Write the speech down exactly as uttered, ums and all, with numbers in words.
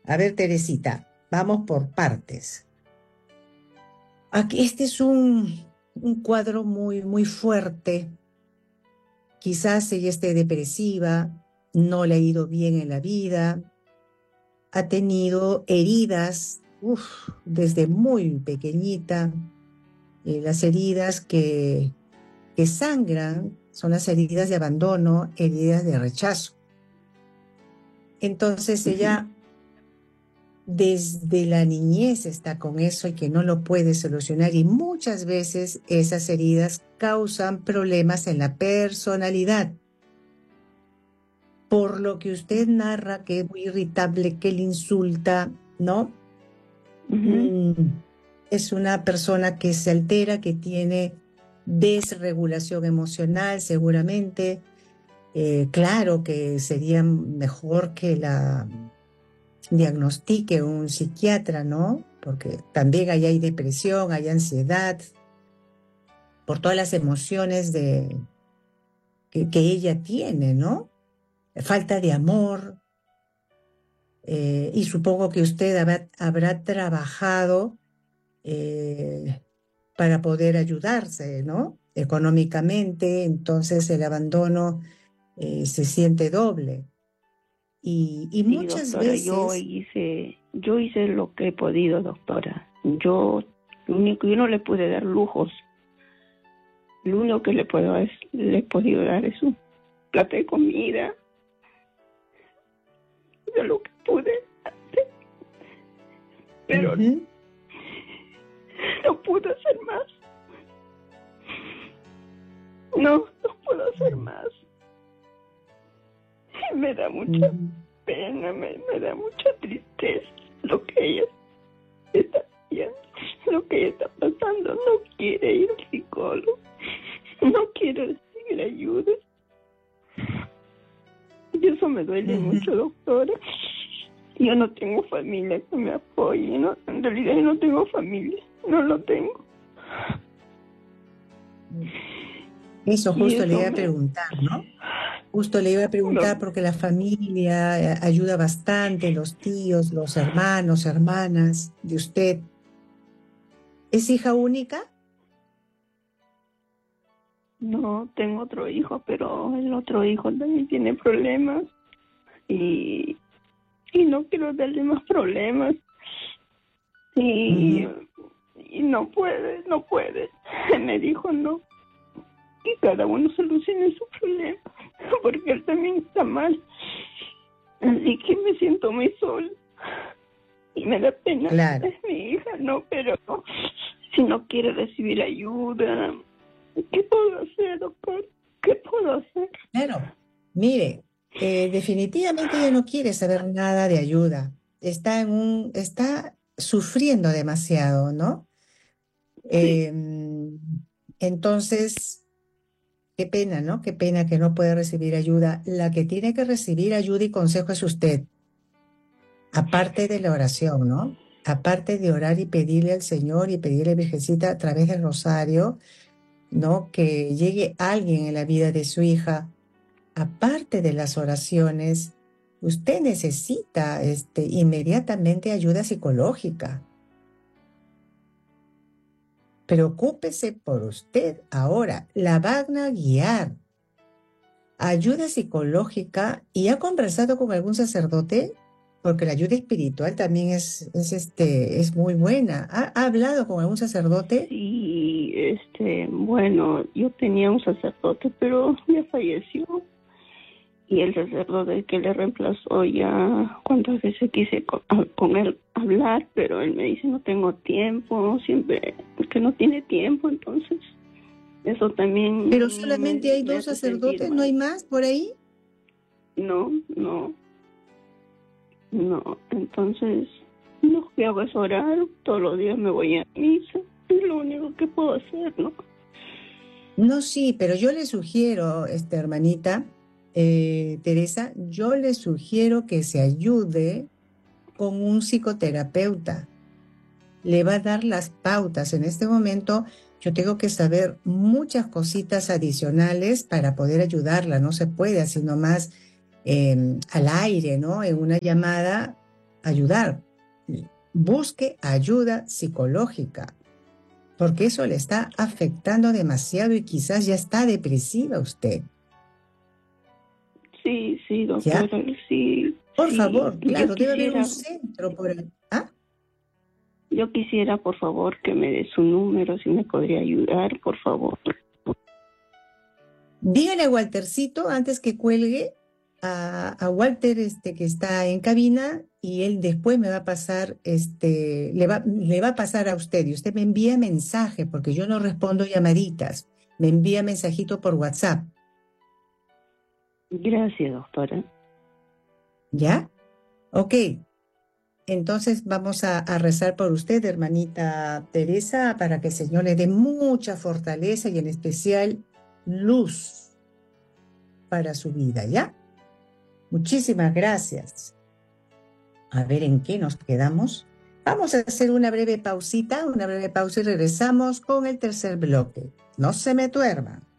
A ver, Teresita, vamos por partes. Aquí este es un, un cuadro muy, muy fuerte. Quizás ella esté depresiva, no le ha ido bien en la vida, ha tenido heridas, uf, desde muy pequeñita. Eh, las heridas que, que sangran son las heridas de abandono, heridas de rechazo. Entonces ella desde la niñez está con eso y que no lo puede solucionar, y muchas veces esas heridas causan problemas en la personalidad. Por lo que usted narra que es muy irritable, que le insulta, ¿no? Uh-huh. Mm, es una persona que se altera, que tiene desregulación emocional seguramente. Eh, claro que sería mejor que la diagnostique un psiquiatra, ¿no? Porque también ahí hay depresión, hay ansiedad, por todas las emociones de, que, que ella tiene, ¿no? Falta de amor. Eh, y supongo que usted habrá, habrá trabajado eh, para poder ayudarse, ¿no? Económicamente, entonces el abandono eh, se siente doble. Y, y Sí, muchas doctora, veces... yo hice, yo hice lo que he podido, doctora. Yo, lo único, yo no le pude dar lujos. Lo único que le puedo es, le he podido dar es un plato de comida, de lo que pude hacer. Pero uh-huh. no pude hacer más. No, no puedo hacer más. Me da mucha uh-huh. pena, me, me da mucha tristeza lo que ella está haciendo, lo que ella está pasando. No quiere ir al psicólogo, no quiere recibir ayuda. Y eso me duele uh-huh. mucho, doctora. Yo no tengo familia que me apoye, ¿no? En realidad yo no tengo familia, no lo tengo. Eso justo eso le iba a me... preguntar, ¿no? Justo le iba a preguntar no. porque la familia ayuda bastante, los tíos, los hermanos, hermanas de usted. ¿Es hija única? No, tengo otro hijo, pero el otro hijo también tiene problemas y, y no quiero darle más problemas. Y, uh-huh. y no puede, no puede. Me dijo no. Y cada uno solucione su problema, porque él también está mal. Así que me siento muy sola. Y me da pena. Claro. Es mi hija, no, pero si no quiere recibir ayuda, ¿qué puedo hacer, doctor? ¿Qué puedo hacer? Claro. Mire, eh, definitivamente ella no quiere saber nada de ayuda. Está en un, está sufriendo demasiado, ¿no? Sí. Eh, entonces, qué pena, ¿no? Qué pena que no puede recibir ayuda. La que tiene que recibir ayuda y consejo es usted. Aparte de la oración, ¿no? Aparte de orar y pedirle al Señor y pedirle a Virgencita a través del rosario, ¿no? Que llegue alguien en la vida de su hija. Aparte de las oraciones, usted necesita este, inmediatamente ayuda psicológica. Preocúpese por usted ahora. La van a guiar. Ayuda psicológica. ¿Y ha conversado con algún sacerdote? Porque la ayuda espiritual también es, es, este, es muy buena. ¿Ha, ¿Ha hablado con algún sacerdote? Sí, este, bueno, yo tenía un sacerdote, pero ya falleció. Y el sacerdote que le reemplazó, ya cuántas veces quise con, con él hablar, pero él me dice no tengo tiempo, siempre, que no tiene tiempo, entonces eso también... Pero solamente me, hay me dos sacerdotes, ¿no hay más por ahí? No, no, no, entonces lo que hago es orar, todos los días me voy a misa, es lo único que puedo hacer, ¿no? No, sí, pero yo le sugiero, este, hermanita, eh, Teresa, yo le sugiero que se ayude con un psicoterapeuta. Le va a dar las pautas. En este momento yo tengo que saber muchas cositas adicionales para poder ayudarla. No se puede así nomás eh, al aire, ¿no? En una llamada ayudar. Busque ayuda psicológica, porque eso le está afectando demasiado y quizás ya está depresiva usted. Sí, sí, doctora, ¿Ya? sí. Por sí. favor, claro, Yo debe haber quisiera, un centro por el... ¿Ah? yo quisiera, por favor, que me dé su número, si me podría ayudar, por favor. Dígale a Waltercito antes que cuelgue a, a Walter este, que está en cabina y él después me va a pasar, este, le va, le va a pasar a usted y usted me envía mensaje porque yo no respondo llamaditas, me envía mensajito por WhatsApp, Gracias, doctora. ¿ya? Ok, entonces vamos a, a rezar por usted, hermanita Teresa, para que el Señor le dé mucha fortaleza y en especial luz para su vida, ¿ya? Muchísimas gracias. A ver en qué nos quedamos. Vamos a hacer una breve pausita, una breve pausa y regresamos con el tercer bloque. No se me duerman.